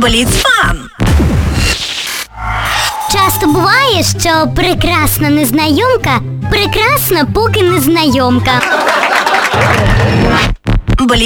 Бліц-фан! Часто буває, що прекрасна незнайомка прекрасна, поки незнайомка.